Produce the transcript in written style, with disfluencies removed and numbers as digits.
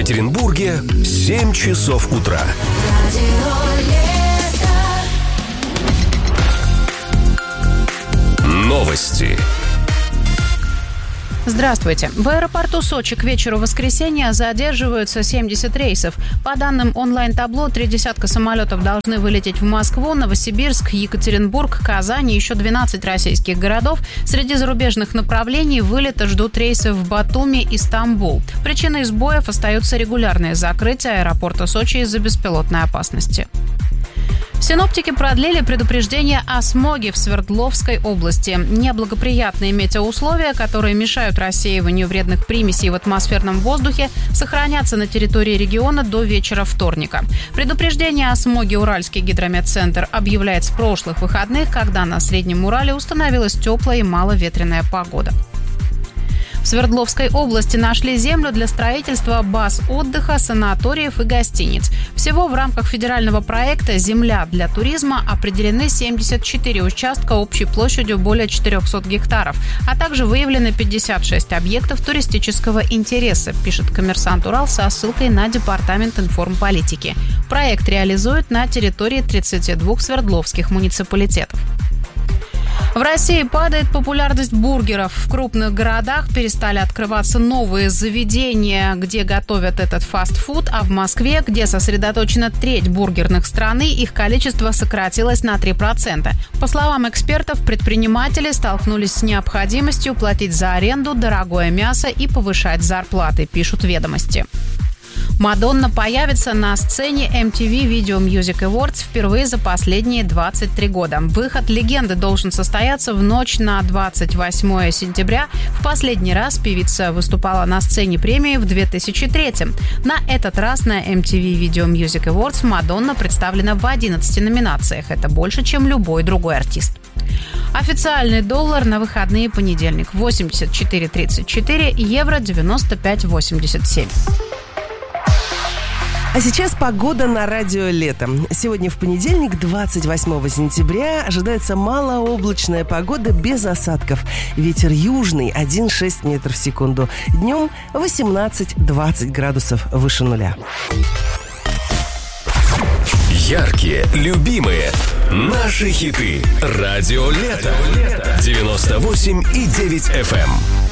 Екатеринбурге 7 часов утра. Новости. Здравствуйте. В аэропорту Сочи к вечеру воскресенья задерживаются 70 рейсов. По данным онлайн-табло, 30 самолетов должны вылететь в Москву, Новосибирск, Екатеринбург, Казань и еще 12 российских городов. Среди зарубежных направлений вылета ждут рейсы в Батуми и Стамбул. Причиной сбоев остаются регулярные закрытия аэропорта Сочи из-за беспилотной опасности. Синоптики продлили предупреждение о смоге в Свердловской области. Неблагоприятные метеоусловия, которые мешают рассеиванию вредных примесей в атмосферном воздухе, сохранятся на территории региона до вечера вторника. Предупреждение о смоге Уральский гидрометцентр объявляет с прошлых выходных, когда на Среднем Урале установилась теплая и маловетренная погода. В Свердловской области нашли землю для строительства баз отдыха, санаториев и гостиниц. Всего в рамках федерального проекта «Земля для туризма» определены 74 участка общей площадью более 400 гектаров, а также выявлены 56 объектов туристического интереса, пишет «Коммерсант Урал» со ссылкой на Департамент информполитики. Проект реализуют на территории 32 свердловских муниципалитетов. В России падает популярность бургеров. В крупных городах перестали открываться новые заведения, где готовят этот фастфуд, а в Москве, где сосредоточена треть бургерных страны, их количество сократилось на 3%. По словам экспертов, предприниматели столкнулись с необходимостью платить за аренду, дорогое мясо и повышать зарплаты, пишут «Ведомости». Мадонна появится на сцене MTV Video Music Awards впервые за последние 23 года. Выход легенды должен состояться в ночь на 28 сентября. В последний раз певица выступала на сцене премии в 2003-м. На этот раз на MTV Video Music Awards Мадонна представлена в 11 номинациях. Это больше, чем любой другой артист. Официальный доллар на выходные понедельник 84.34, евро 95.87. А сейчас погода на радио «Лето». Сегодня в понедельник, 28 сентября, ожидается малооблачная погода без осадков. Ветер южный 1,6 метров в секунду. Днем 18-20 градусов выше нуля. Яркие, любимые, наши хиты. Радио «Лето». 98,9 FM.